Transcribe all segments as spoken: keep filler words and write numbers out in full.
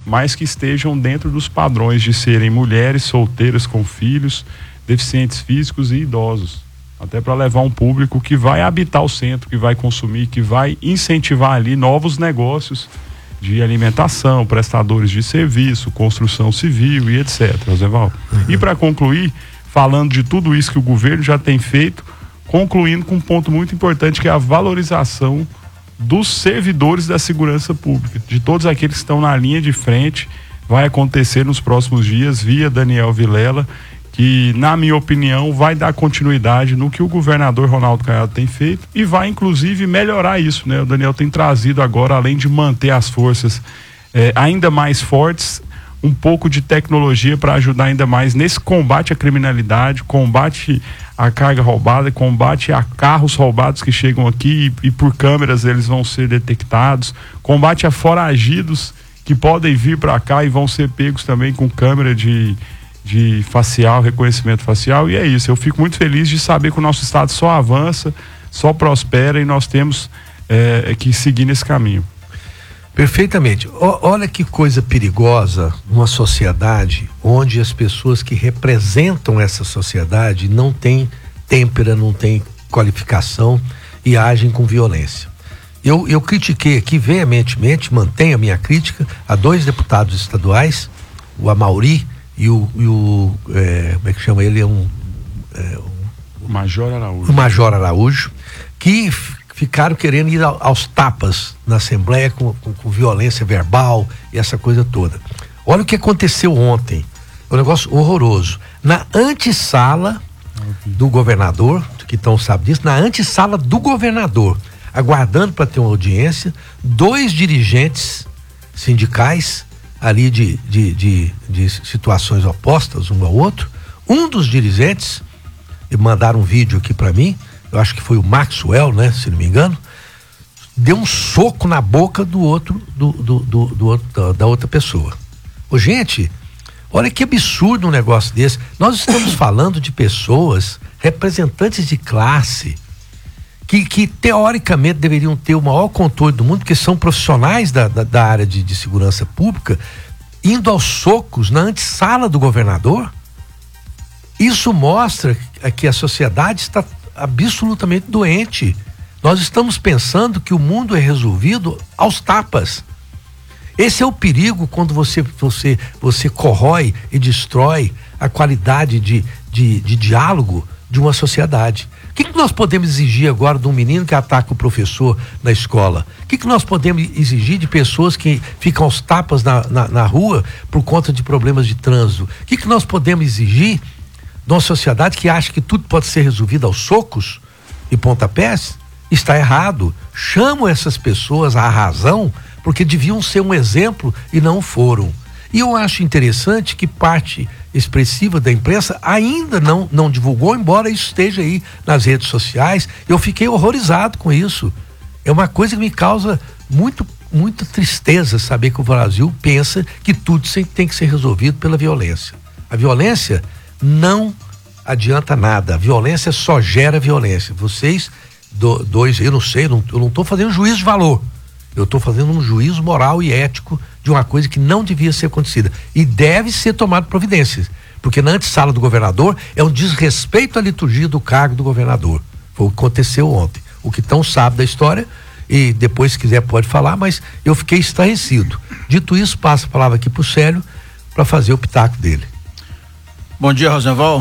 mas que estejam dentro dos padrões de serem mulheres solteiras com filhos, deficientes físicos e idosos. Até para levar um público que vai habitar o centro, que vai consumir, que vai incentivar ali novos negócios de alimentação, prestadores de serviço, construção civil e etcétera. Rosenvaldo. Uhum. E para concluir, falando de tudo isso que o governo já tem feito, concluindo com um ponto muito importante, que é a valorização dos servidores da segurança pública, de todos aqueles que estão na linha de frente. Vai acontecer nos próximos dias via Daniel Vilela, que, na minha opinião, vai dar continuidade no que o governador Ronaldo Caiado tem feito e vai, inclusive, melhorar isso, né? O Daniel tem trazido agora, além de manter as forças eh, ainda mais fortes, um pouco de tecnologia para ajudar ainda mais nesse combate à criminalidade, combate à carga roubada, combate a carros roubados que chegam aqui e, e por câmeras eles vão ser detectados, combate a foragidos que podem vir para cá e vão ser pegos também com câmera de, de facial, reconhecimento facial. E é isso, eu fico muito feliz de saber que o nosso estado só avança, só prospera e nós temos é, que seguir nesse caminho. Perfeitamente. O, olha que coisa perigosa numa sociedade onde as pessoas que representam essa sociedade não têm têmpera, não têm qualificação e agem com violência. Eu, eu critiquei aqui veementemente, mantenho a minha crítica a dois deputados estaduais, o Amauri e o, e o é, como é que chama ele? É um, é, um, o Major Araújo. O Major Araújo, que ficaram querendo ir aos tapas na Assembleia com, com, com violência verbal e essa coisa toda. Olha o que aconteceu ontem, um negócio horroroso. Na antessala do governador, que não sabe disso, na antessala do governador, aguardando para ter uma audiência, dois dirigentes sindicais ali de, de, de, de situações opostas um ao outro, um dos dirigentes, e mandaram um vídeo aqui para mim, eu acho que foi o Maxwell, né, se não me engano, deu um soco na boca do outro, do, do, do, do outro da, da outra pessoa. Ô, gente, olha que absurdo um negócio desse. Nós estamos falando de pessoas, representantes de classe, que, que teoricamente deveriam ter o maior controle do mundo, porque são profissionais da, da, da área de, de segurança pública, indo aos socos na antessala do governador. Isso mostra que a sociedade está absolutamente doente. Nós estamos pensando que o mundo é resolvido aos tapas. Esse é o perigo quando você, você, você corrói e destrói a qualidade de, de, de diálogo de uma sociedade. O que, que nós podemos exigir agora de um menino que ataca o professor na escola? O que, que nós podemos exigir de pessoas que ficam aos tapas na, na, na rua por conta de problemas de trânsito? O que, que nós podemos exigir de uma sociedade que acha que tudo pode ser resolvido aos socos e pontapés? Está errado. Chamo essas pessoas à razão porque deviam ser um exemplo e não foram. E eu acho interessante que parte expressiva da imprensa ainda não, não divulgou, embora isso esteja aí nas redes sociais. Eu fiquei horrorizado com isso. É uma coisa que me causa muito, muita tristeza saber que o Brasil pensa que tudo tem que ser resolvido pela violência. A violência não adianta nada. A violência só gera violência. Vocês do, dois, eu não sei, não, eu não estou fazendo juízo de valor. Eu estou fazendo um juízo moral e ético de uma coisa que não devia ser acontecida. E deve ser tomado providências. Porque na antessala do governador é um desrespeito à liturgia do cargo do governador. Foi o que aconteceu ontem. O que tão sabe da história, e depois se quiser pode falar, mas eu fiquei estarrecido. Dito isso, passo a palavra aqui para o Célio para fazer o pitaco dele. Bom dia, Rosenval.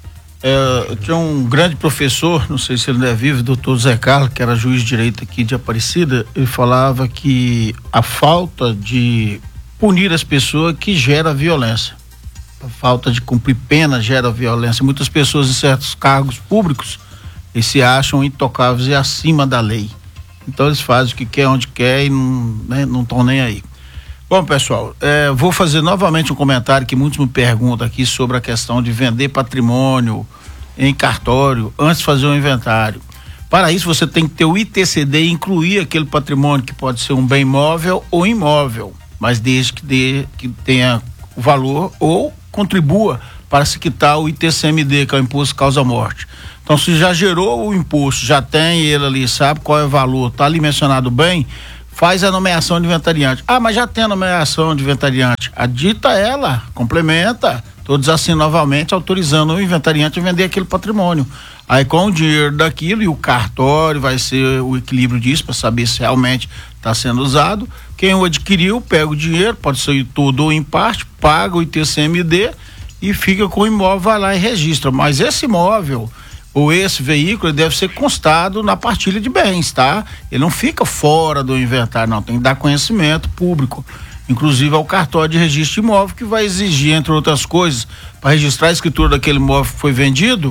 É, eu tinha um grande professor, não sei se ele ainda é vivo, doutor Zé Carlos, que era juiz de direito aqui de Aparecida. Ele falava que a falta de punir as pessoas que gera violência. A falta de cumprir pena gera violência. Muitas pessoas em certos cargos públicos eles se acham intocáveis e acima da lei. Então eles fazem o que quer, onde quer e não, né, não estão nem aí. Bom, pessoal, é, vou fazer novamente um comentário que muitos me perguntam aqui sobre a questão de vender patrimônio em cartório antes de fazer o inventário. Para isso, você tem que ter o I T C D e incluir aquele patrimônio que pode ser um bem móvel ou imóvel, mas desde que, dê, que tenha o valor ou contribua para se quitar o I T C M D, que é o Imposto Causa-Morte. Então, se já gerou o imposto, já tem ele ali, sabe qual é o valor, está ali mencionado bem, faz a nomeação de inventariante. Ah, mas já tem a nomeação de inventariante. adita ela, complementa, todos assinam novamente, autorizando o inventariante a vender aquele patrimônio. Aí com o dinheiro daquilo e o cartório vai ser o equilíbrio disso para saber se realmente está sendo usado. Quem o adquiriu pega o dinheiro, pode ser todo ou em parte, paga o I T C M D e fica com o imóvel, vai lá e registra. Mas esse imóvel ou esse veículo deve ser constado na partilha de bens, tá? Ele não fica fora do inventário, não, tem que dar conhecimento público, inclusive ao cartório de registro de imóvel, que vai exigir, entre outras coisas, para registrar a escritura daquele imóvel que foi vendido,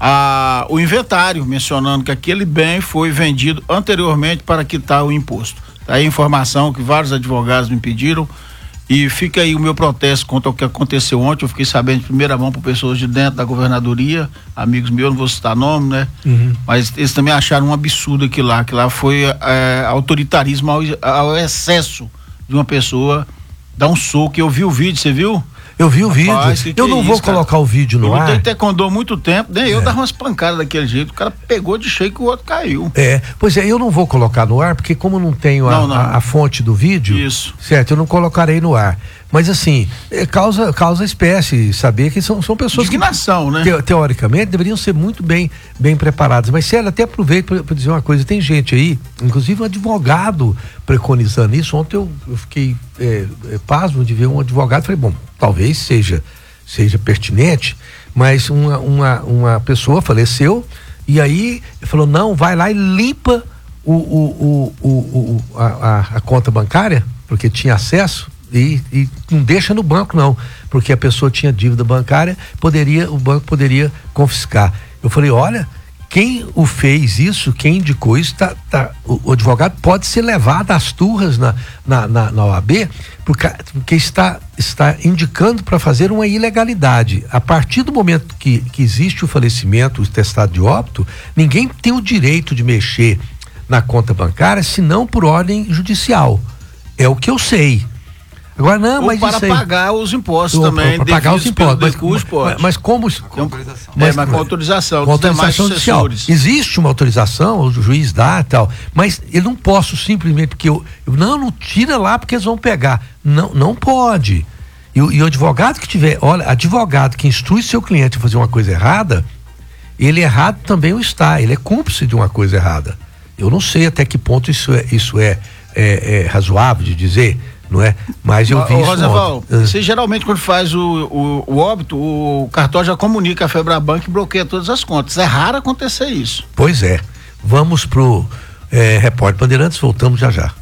a, o inventário, mencionando que aquele bem foi vendido anteriormente para quitar o imposto. Tá aí a informação que vários advogados me pediram. E fica aí o meu protesto contra o que aconteceu ontem. Eu fiquei sabendo de primeira mão por pessoas de dentro da governadoria, amigos meus, não vou citar nome, né? Uhum. Mas eles também acharam um absurdo aquilo lá, que lá foi é, autoritarismo ao, ao excesso de uma pessoa dar um soco. Eu vi o vídeo, você viu? Eu vi o Rapaz, vídeo. Que eu que não é vou isso, colocar cara? O vídeo no eu ar. Eu lutei taekwondo há muito tempo, nem é. Eu dava umas pancadas daquele jeito. O cara pegou de cheio que o outro caiu. É, pois é, eu não vou colocar no ar, porque como não tenho não, a, não. A, a fonte do vídeo, isso. Certo, eu não colocarei no ar. Mas assim, é, causa, causa espécie saber que são, são pessoas Indignação, que, né? te, teoricamente, deveriam ser muito bem, bem preparadas. Mas, sério, até aproveito para dizer uma coisa, tem gente aí, inclusive um advogado preconizando isso. Ontem eu, eu fiquei é, é, pasmo de ver um advogado, falei, bom, talvez seja, seja pertinente, mas uma, uma, uma pessoa faleceu e aí falou, não, vai lá e limpa o, o, o, o, o, a, a conta bancária, porque tinha acesso. E, e não deixa no banco não, porque a pessoa tinha dívida bancária, poderia, o banco poderia confiscar. Eu falei, olha, quem o fez isso, quem indicou isso, tá, tá, o, o advogado pode ser levado às turras na, na, na, na O A B, porque, porque está, está indicando para fazer uma ilegalidade. A partir do momento que, que existe o falecimento, o testado de óbito, ninguém tem o direito de mexer na conta bancária, senão por ordem judicial. É o que eu sei. Agora não, Ou mas para isso aí, pagar os impostos ou, também. Para pagar os impostos. Mas, mas, mas como... Com autorização. Mas, é, mas com autorização. Com autorização judicial. Existe uma autorização, o juiz dá e tal, mas eu não posso simplesmente, porque eu, eu não, não tira lá porque eles vão pegar. Não, não pode. E, e o advogado que tiver, olha, advogado que instrui seu cliente a fazer uma coisa errada, ele errado também o está, ele é cúmplice de uma coisa errada. Eu não sei até que ponto isso é, isso é, é, é razoável de dizer, não é? Mas eu vi ô, isso. Rosaval, você geralmente quando faz o, o, o óbito, o cartório já comunica a Febraban e bloqueia todas as contas. É raro acontecer isso. Pois é. Vamos pro é, Repórter Bandeirantes, voltamos já já.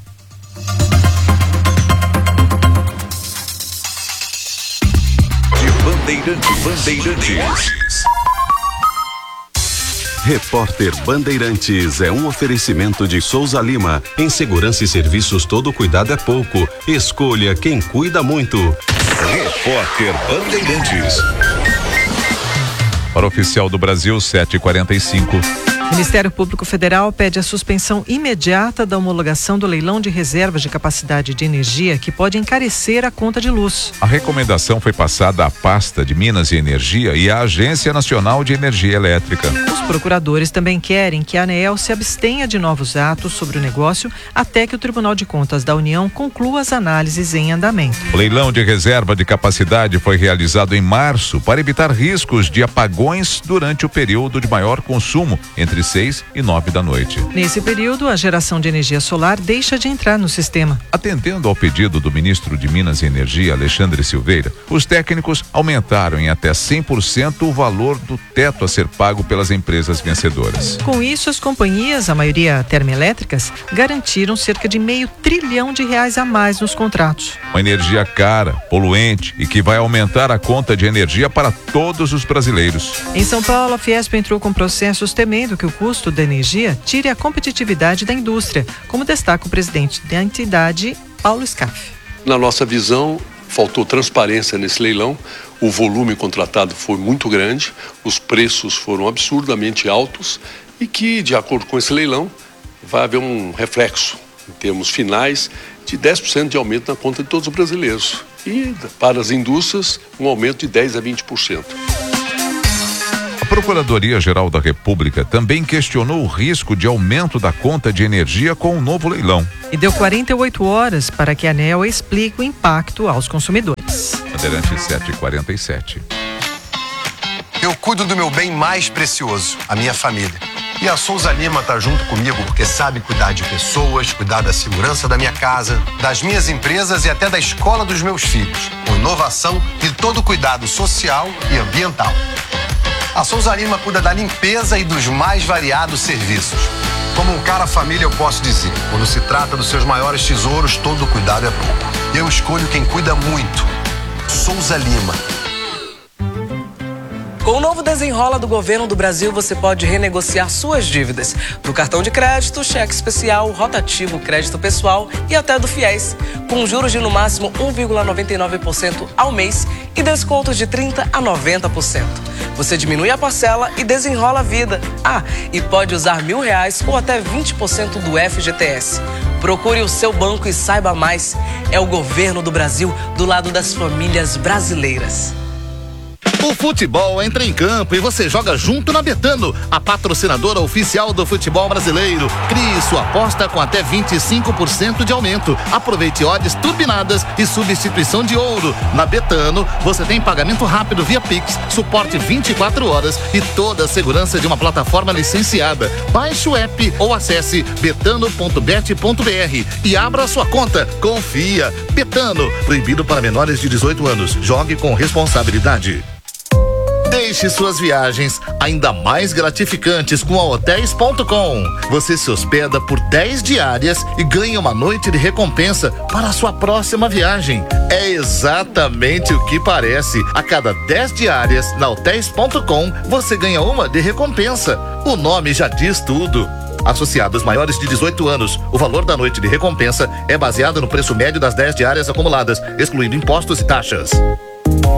De Bandeirantes, Bandeirantes. Repórter Bandeirantes é um oferecimento de Souza Lima. Em segurança e serviços, todo cuidado é pouco. Escolha quem cuida muito. Repórter Bandeirantes. Para o Oficial do Brasil, sete e quarenta e cinco. O Ministério Público Federal pede a suspensão imediata da homologação do leilão de reservas de capacidade de energia, que pode encarecer a conta de luz. A recomendação foi passada à pasta de Minas e Energia e à Agência Nacional de Energia Elétrica. Os procuradores também querem que a ANEEL se abstenha de novos atos sobre o negócio até que o Tribunal de Contas da União conclua as análises em andamento. O leilão de reserva de capacidade foi realizado em março para evitar riscos de apagões durante o período de maior consumo, entre seis e nove da noite. Nesse período, a geração de energia solar deixa de entrar no sistema. Atendendo ao pedido do ministro de Minas e Energia, Alexandre Silveira, os técnicos aumentaram em até cem por cento o valor do teto a ser pago pelas empresas vencedoras. Com isso, as companhias, a maioria termoelétricas, garantiram cerca de meio trilhão de reais a mais nos contratos. Uma energia cara, poluente e que vai aumentar a conta de energia para todos os brasileiros. Em São Paulo, a Fiesp entrou com processos temendo que o custo da energia tire a competitividade da indústria, como destaca o presidente da entidade, Paulo Scaff. Na nossa visão, faltou transparência nesse leilão, o volume contratado foi muito grande, os preços foram absurdamente altos e que, de acordo com esse leilão, vai haver um reflexo em termos finais de dez por cento de aumento na conta de todos os brasileiros e, para as indústrias, um aumento de dez a vinte por cento. A Procuradoria-Geral da República também questionou o risco de aumento da conta de energia com o novo leilão. E deu quarenta e oito horas para que a ANEEL explique o impacto aos consumidores. Bandeirantes sete e quarenta e sete. Eu cuido do meu bem mais precioso, a minha família. E a Souza Lima tá junto comigo porque sabe cuidar de pessoas, cuidar da segurança da minha casa, das minhas empresas e até da escola dos meus filhos, com inovação e todo o cuidado social e ambiental. A Souza Lima cuida da limpeza e dos mais variados serviços. Como um cara família, eu posso dizer, quando se trata dos seus maiores tesouros, todo cuidado é pouco. Eu escolho quem cuida muito. Souza Lima. Com o novo Desenrola do Governo do Brasil, você pode renegociar suas dívidas do cartão de crédito, cheque especial, rotativo, crédito pessoal e até do FIES, com juros de no máximo um vírgula noventa e nove por cento ao mês e descontos de trinta por cento a noventa por cento. Você diminui a parcela e desenrola a vida. Ah, e pode usar mil reais ou até vinte por cento do F G T S. Procure o seu banco e saiba mais. É o Governo do Brasil do lado das famílias brasileiras. O futebol entra em campo e você joga junto na Betano, a patrocinadora oficial do futebol brasileiro. Crie sua aposta com até vinte e cinco por cento de aumento. Aproveite odds turbinadas e substituição de ouro. Na Betano, você tem pagamento rápido via Pix, suporte vinte e quatro horas e toda a segurança de uma plataforma licenciada. Baixe o app ou acesse betano ponto bet ponto br e abra sua conta. Confia. Betano, proibido para menores de dezoito anos. Jogue com responsabilidade. Deixe suas viagens ainda mais gratificantes com a hotéis ponto com. Você se hospeda por dez diárias e ganha uma noite de recompensa para a sua próxima viagem. É exatamente o que parece. A cada dez diárias na hotéis ponto com, você ganha uma de recompensa. O nome já diz tudo. Associados maiores de dezoito anos, o valor da noite de recompensa é baseado no preço médio das dez diárias acumuladas, excluindo impostos e taxas.